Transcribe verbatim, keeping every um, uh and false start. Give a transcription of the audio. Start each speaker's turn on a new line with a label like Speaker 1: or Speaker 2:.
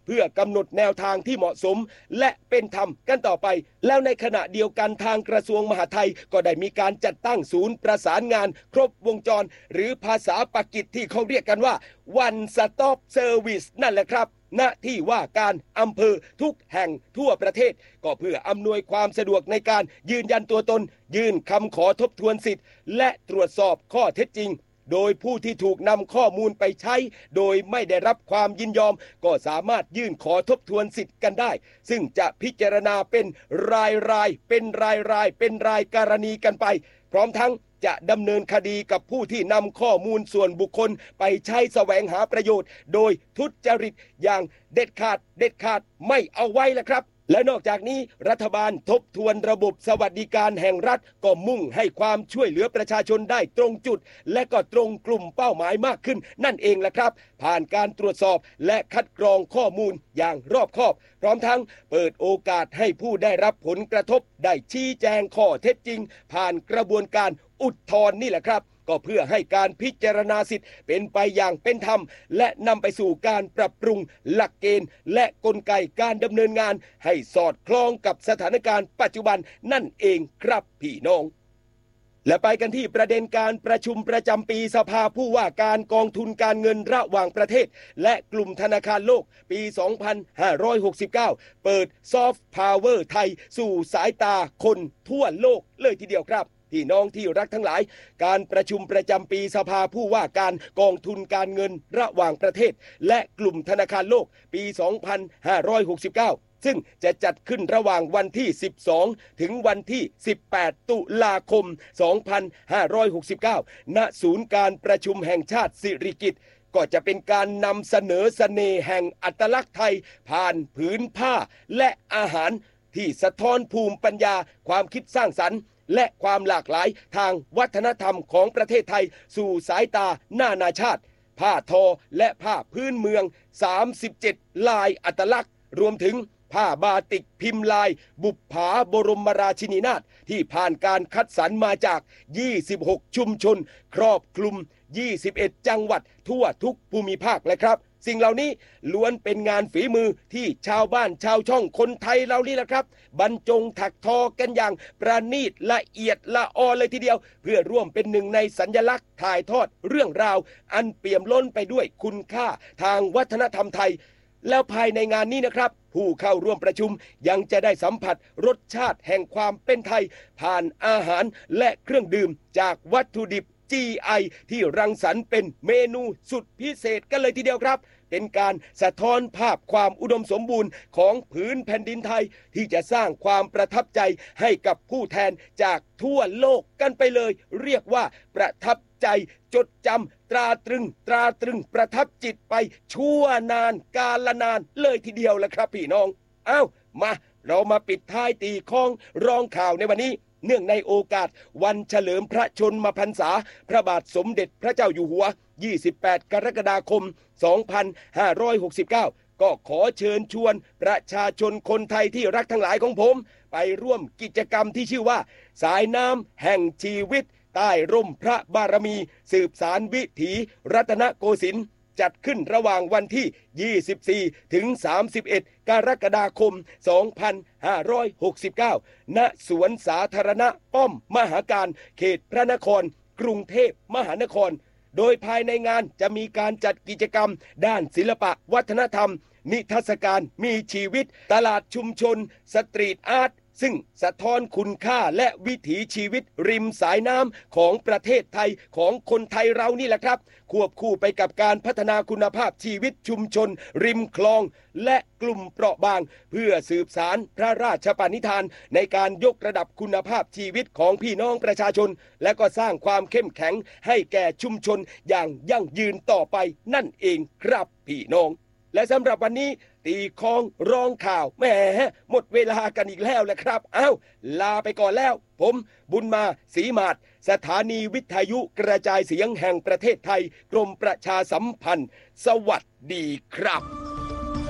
Speaker 1: เพื่อกำหนดแนวทางที่เหมาะสมและเป็นธรรมกันต่อไปแล้วในขณะเดียวกันทางกระทรวงมหาดไทยก็ได้มีการจัดตั้งศูนย์ประสานงานครบวงจรหรือภาษาปากีสที่เขาเรียกกันว่า One Stop Service นั่นแหละครับณที่ว่าการอำเภอทุกแห่งทั่วประเทศก็เพื่ออำนวยความสะดวกในการยืนยันตัวตนยื่นคำขอทบทวนสิทธิ์และตรวจสอบข้อเท็จจริงโดยผู้ที่ถูกนำข้อมูลไปใช้โดยไม่ได้รับความยินยอมก็สามารถยื่นขอทบทวนสิทธิ์กันได้ซึ่งจะพิจารณาเป็นรายรายเป็นรายรายเป็นรายกรณีกันไปพร้อมทั้งจะดำเนินคดีกับผู้ที่นำข้อมูลส่วนบุคคลไปใช้แสวงหาประโยชน์โดยทุจริตอย่างเด็ดขาดเด็ดขาดไม่เอาไว้ละครับและนอกจากนี้รัฐบาลทบทวนระบบสวัสดิการแห่งรัฐก็มุ่งให้ความช่วยเหลือประชาชนได้ตรงจุดและก็ตรงกลุ่มเป้าหมายมากขึ้นนั่นเองแหละครับผ่านการตรวจสอบและคัดกรองข้อมูลอย่างรอบคอบพร้อมทั้งเปิดโอกาสให้ผู้ได้รับผลกระทบได้ชี้แจงข้อเท็จจริงผ่านกระบวนการอุทธรณ์นี่แหละครับก็เพื่อให้การพิจารณาสิทธิ์เป็นไปอย่างเป็นธรรมและนำไปสู่การปรับปรุงหลักเกณฑ์และกลไกการดำเนินงานให้สอดคล้องกับสถานการณ์ปัจจุบันนั่นเองครับพี่น้องและไปกันที่ประเด็นการประชุมประจำปีสภาผู้ว่าการกองทุนการเงินระหว่างประเทศและกลุ่มธนาคารโลกปี สองพันห้าร้อยหกสิบเก้า เปิดซอฟต์พาวเวอร์ไทยสู่สายตาคนทั่วโลกเลยทีเดียวครับพี่น้องที่รักทั้งหลายการประชุมประจำปีสภาผู้ว่าการกองทุนการเงินระหว่างประเทศและกลุ่มธนาคารโลกปี สองพันห้าร้อยหกสิบเก้า ซึ่งจะจัดขึ้นระหว่างวันที่ สิบสอง ถึงวันที่ สิบแปด ตุลาคม สองพันห้าร้อยหกสิบเก้า ณ ศูนย์การประชุมแห่งชาติสิริกิติ์ก็จะเป็นการนำเสนอเสน่ห์แห่งอัตลักษณ์ไทยผ่านผืนผ้าและอาหารที่สะท้อนภูมิปัญญาความคิดสร้างสรรค์และความหลากหลายทางวัฒนธรรมของประเทศไทยสู่สายตานานาชาติผ้าทอและผ้าพื้นเมืองสามสิบเจ็ดลายอัตลักษณ์รวมถึงผ้าบาติกพิมพ์ลายบุปผาบรมราชินีนาถที่ผ่านการคัดสรรมาจากยี่สิบหกชุมชนครอบคลุมยี่สิบเอ็ดจังหวัดทั่วทุกภูมิภาคเลยครับสิ่งเหล่านี้ล้วนเป็นงานฝีมือที่ชาวบ้านชาวช่องคนไทยเรานี่แหละครับบรรจงถักทอกันอย่างประณีตละเอียดละออเลยทีเดียวเพื่อร่วมเป็นหนึ่งในสัญลักษณ์ถ่ายทอดเรื่องราวอันเปี่ยมล้นไปด้วยคุณค่าทางวัฒนธรรมไทยแล้วภายในงานนี้นะครับผู้เข้าร่วมประชุมยังจะได้สัมผัสรสชาติแห่งความเป็นไทยผ่านอาหารและเครื่องดื่มจากวัตถุดิบ จี ไอ ที่รังสรรค์เป็นเมนูสุดพิเศษกันเลยทีเดียวครับเป็นการสะท้อนภาพความอุดมสมบูรณ์ของผืนแผ่นดินไทยที่จะสร้างความประทับใจให้กับผู้แทนจากทั่วโลกกันไปเลยเรียกว่าประทับใจจดจำตราตรึงตราตรึงประทับจิตไปชั่วนานกาลนานเลยทีเดียวละครับพี่น้องอ้าวมาเรามาปิดท้ายตีข้องรองข่าวในวันนี้เนื่องในโอกาสวันเฉลิมพระชนมพรรษาพระบาทสมเด็จพระเจ้าอยู่หัวยี่สิบแปดกรกฎาคมสองพันห้าร้อยหกสิบเก้าก็ขอเชิญชวนประชาชนคนไทยที่รักทั้งหลายของผมไปร่วมกิจกรรมที่ชื่อว่าสายน้ำแห่งชีวิตใต้ร่มพระบารมีสืบสารวิถีรัตนโกสินทร์จัดขึ้นระหว่างวันที่ยี่สิบสี่ถึงสามสิบเอ็ดกรกฎาคมสองพันห้าร้อยหกสิบเก้าณสวนสาธารณะป้อมมหาการเขตพระนครกรุงเทพมหานครโดยภายในงานจะมีการจัดกิจกรรมด้านศิลปะวัฒนธรรมนิทรรศการมีชีวิตตลาดชุมชนสตรีทอาร์ตซึ่งสะท้อนคุณค่าและวิถีชีวิตริมสายน้ำของประเทศไทยของคนไทยเรานี่แหละครับควบคู่ไปกับการพัฒนาคุณภาพชีวิตชุมชนริมคลองและกลุ่มเปราะบางเพื่อสืบสารพระราชปณิธานในการยกระดับคุณภาพชีวิตของพี่น้องประชาชนและก็สร้างความเข้มแข็งให้แก่ชุมชนอย่างยั่งยืนต่อไปนั่นเองครับพี่น้องและสำหรับวันนี้ตีคองร้องข่าวแหมหมดเวลากันอีกแล้วแหละครับอ้าวลาไปก่อนแล้วผมบุญมาศรีมาศสถานีวิทยุกระจายเสียงแห่งประเทศไทยกรมประชาสัมพันธ์สวัสดีครับ